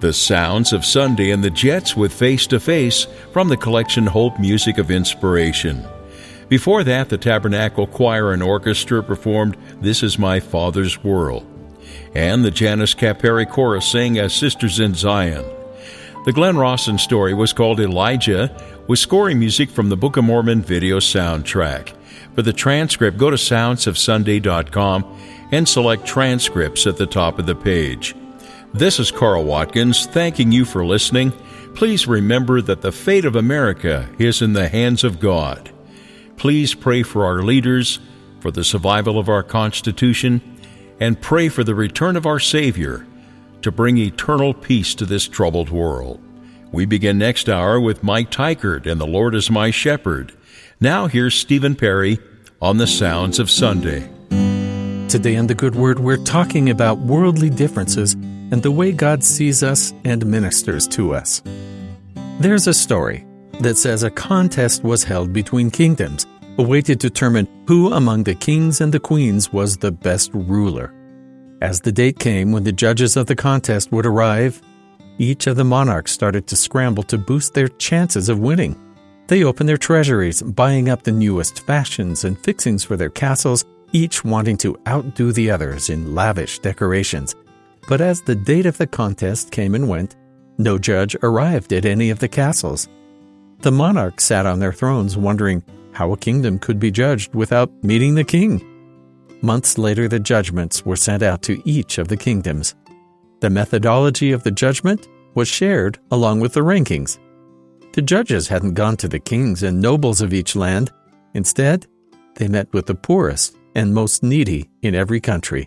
The Sounds of Sunday and the Jets with Face to Face from the collection Hope Music of Inspiration. Before that, the Tabernacle Choir and Orchestra performed This Is My Father's World. And the Janus Caperi Chorus sang As Sisters in Zion. The Glenn Rawson story was called Elijah, with scoring music from the Book of Mormon video soundtrack. For the transcript, go to soundsofsunday.com and select transcripts at the top of the page. This is Carl Watkins, thanking you for listening. Please remember that the fate of America is in the hands of God. Please pray for our leaders, for the survival of our Constitution, and pray for the return of our Savior to bring eternal peace to this troubled world. We begin next hour with Mike Tykert and The Lord is My Shepherd. Now here's Stephen Perry on the Sounds of Sunday. Today on The Good Word, we're talking about worldly differences and the way God sees us and ministers to us. There's a story that says a contest was held between kingdoms, a way to determine who among the kings and the queens was the best ruler. As the date came when the judges of the contest would arrive, each of the monarchs started to scramble to boost their chances of winning. They opened their treasuries, buying up the newest fashions and fixings for their castles, each wanting to outdo the others in lavish decorations. But as the date of the contest came and went, no judge arrived at any of the castles. The monarchs sat on their thrones wondering how a kingdom could be judged without meeting the king. Months later, the judgments were sent out to each of the kingdoms. The methodology of the judgment was shared along with the rankings. The judges hadn't gone to the kings and nobles of each land. Instead, they met with the poorest and most needy in every country.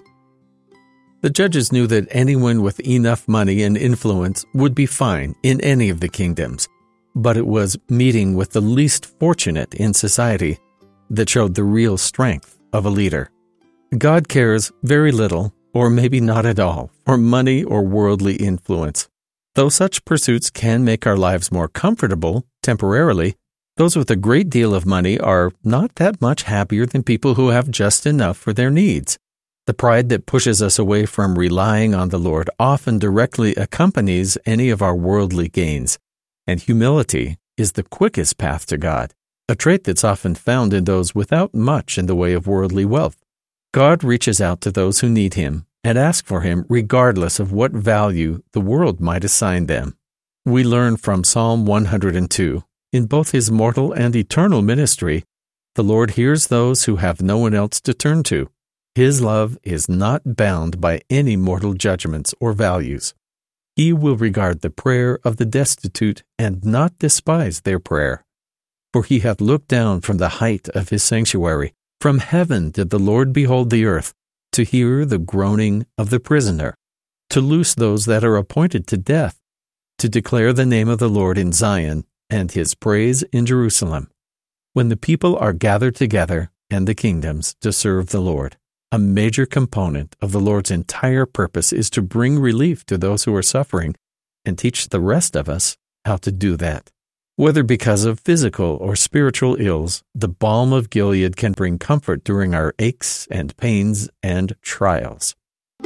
The judges knew that anyone with enough money and influence would be fine in any of the kingdoms, but it was meeting with the least fortunate in society that showed the real strength of a leader. God cares very little, or maybe not at all, for money or worldly influence. Though such pursuits can make our lives more comfortable temporarily, those with a great deal of money are not that much happier than people who have just enough for their needs. The pride that pushes us away from relying on the Lord often directly accompanies any of our worldly gains, and humility is the quickest path to God, a trait that's often found in those without much in the way of worldly wealth. God reaches out to those who need Him and ask for Him regardless of what value the world might assign them. We learn from Psalm 102, in both His mortal and eternal ministry, the Lord hears those who have no one else to turn to. His love is not bound by any mortal judgments or values. He will regard the prayer of the destitute and not despise their prayer. For He hath looked down from the height of His sanctuary. From heaven did the Lord behold the earth, to hear the groaning of the prisoner, to loose those that are appointed to death, to declare the name of the Lord in Zion, and His praise in Jerusalem, when the people are gathered together and the kingdoms to serve the Lord. A major component of the Lord's entire purpose is to bring relief to those who are suffering and teach the rest of us how to do that. Whether because of physical or spiritual ills, the balm of Gilead can bring comfort during our aches and pains and trials.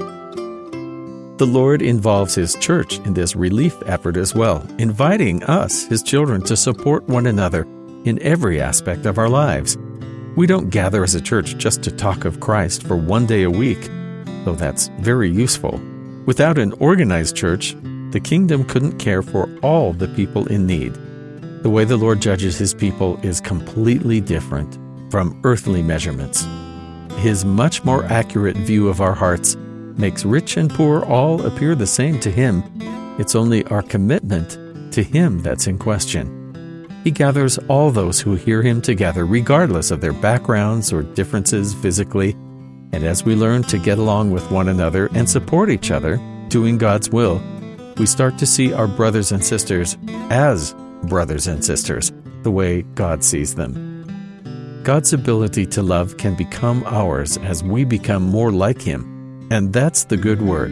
The Lord involves His church in this relief effort as well, inviting us, His children, to support one another in every aspect of our lives. We don't gather as a church just to talk of Christ for one day a week, though that's very useful. Without an organized church, the kingdom couldn't care for all the people in need. The way the Lord judges His people is completely different from earthly measurements. His much more accurate view of our hearts makes rich and poor all appear the same to Him. It's only our commitment to Him that's in question. He gathers all those who hear Him together, regardless of their backgrounds or differences physically. And as we learn to get along with one another and support each other, doing God's will, we start to see our brothers and sisters as brothers and sisters, the way God sees them. God's ability to love can become ours as we become more like Him. And that's the good word.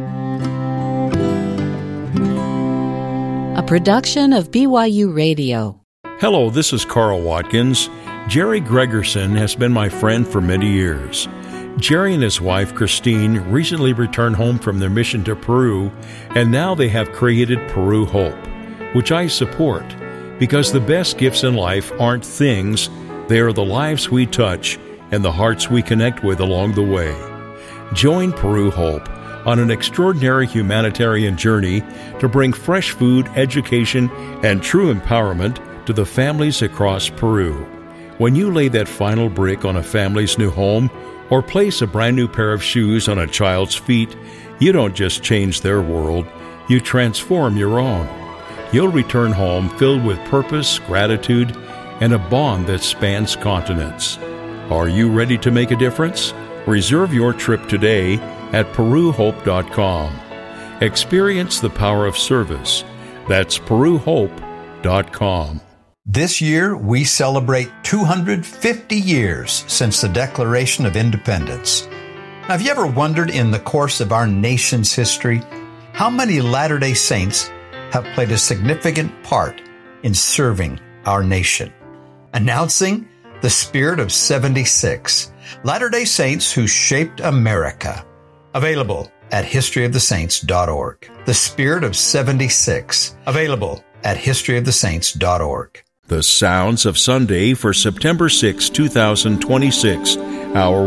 A production of BYU Radio. Hello, this is Carl Watkins. Jerry Gregerson has been my friend for many years. Jerry and his wife, Christine, recently returned home from their mission to Peru, and now they have created Peru Hope, which I support, because the best gifts in life aren't things, they are the lives we touch and the hearts we connect with along the way. Join Peru Hope on an extraordinary humanitarian journey to bring fresh food, education, and true empowerment to the families across Peru. When you lay that final brick on a family's new home or place a brand new pair of shoes on a child's feet, you don't just change their world, you transform your own. You'll return home filled with purpose, gratitude, and a bond that spans continents. Are you ready to make a difference? Reserve your trip today at PeruHope.com. Experience the power of service. That's PeruHope.com. This year, we celebrate 250 years since the Declaration of Independence. Have you ever wondered in the course of our nation's history how many Latter-day Saints have played a significant part in serving our nation? Announcing the Spirit of 76, Latter-day Saints who shaped America. Available at historyofthesaints.org. The Spirit of 76. Available at historyofthesaints.org. The Sounds of Sunday for September 6, 2026, Hour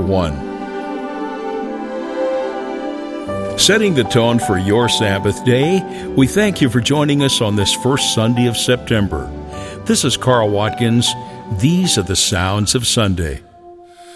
1. Setting the tone for your Sabbath day, we thank you for joining us on this first Sunday of September. This is Carl Watkins. These are the Sounds of Sunday.